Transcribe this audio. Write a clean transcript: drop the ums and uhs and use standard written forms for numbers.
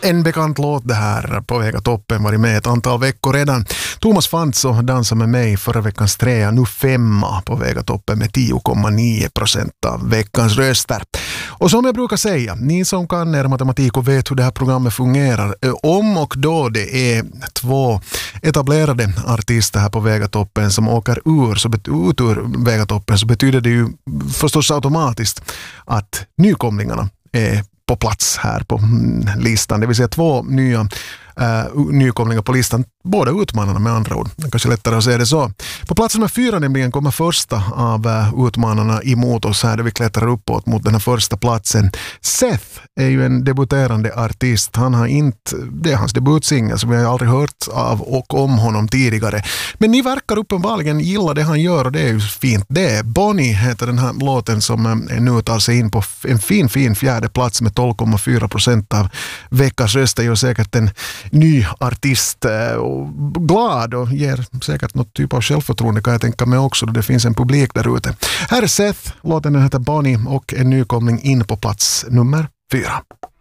En bekant låt det här, På väg att toppen, varit med ett antal veckor redan. Thomas Fantzo dansade med mig förra veckans 3, nu 5 på väg att toppen med 10,9% av veckans röster. Och som jag brukar säga, ni som kan er matematik och vet hur det här programmet fungerar, om och då det är 2 etablerade artister här på väg att toppen som åker ut ur väg att toppen, så betyder det ju förstås automatiskt att nykomlingarna är på plats här på listan. Det vill säga 2 nykomlingar på listan. Båda utmanarna med andra ord. Kanske lättare att säga det så. På plats nummer 4 nämligen kommer första av utmanarna emot oss här, där vi klättrar uppåt mot den här första platsen. Seth är ju en debuterande artist. Han har inte, det är hans debutsingel, så vi har aldrig hört av och om honom tidigare. Men ni verkar uppenbarligen gilla det han gör, och det är ju fint. Det är Bonnie heter den här låten som nu tar sig in på en fin fjärde plats med 12,4% av veckans röster. Gör säkert en ny artist glad och ger säkert något typ av självförtroende, kan jag tänka mig också, då det finns en publik där ute. Här är Seth, låten heter Bonnie och en nykomling in på plats nummer 4.